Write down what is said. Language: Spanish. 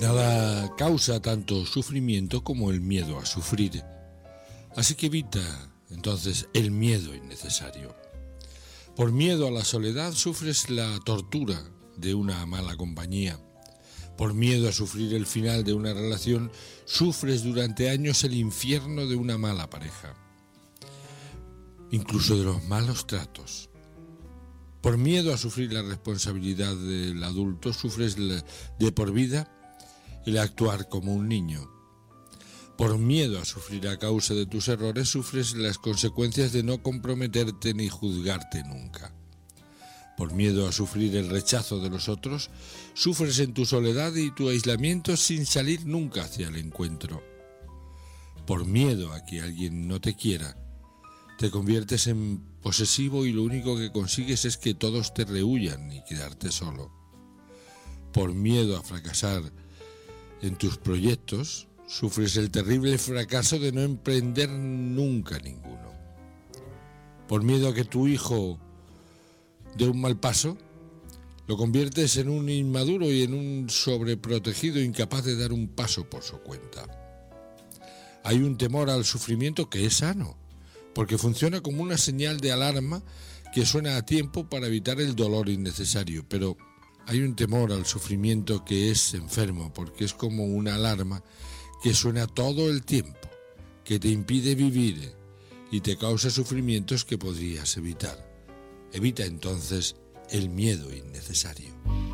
Nada causa tanto sufrimiento como el miedo a sufrir. Así que evita entonces el miedo innecesario. Por miedo a la soledad sufres la tortura de una mala compañía. Por miedo a sufrir el final de una relación, sufres durante años el infierno de una mala pareja, incluso de los malos tratos. Por miedo a sufrir la responsabilidad del adulto, sufres de por vida el actuar como un niño. Por miedo a sufrir a causa de tus errores, sufres las consecuencias de no comprometerte ni juzgarte nunca. Por miedo a sufrir el rechazo de los otros, sufres en tu soledad y tu aislamiento sin salir nunca hacia el encuentro. Por miedo a que alguien no te quiera, te conviertes en posesivo y lo único que consigues es que todos te rehuyan y quedarte solo. Por miedo a fracasar en tus proyectos, sufres el terrible fracaso de no emprender nunca ninguno. Por miedo a que tu hijo dé un mal paso, lo conviertes en un inmaduro y en un sobreprotegido incapaz de dar un paso por su cuenta. Hay un temor al sufrimiento que es sano, porque funciona como una señal de alarma que suena a tiempo para evitar el dolor innecesario, pero hay un temor al sufrimiento que es enfermo, porque es como una alarma que suena todo el tiempo, que te impide vivir y te causa sufrimientos que podrías evitar. Evita entonces el miedo innecesario.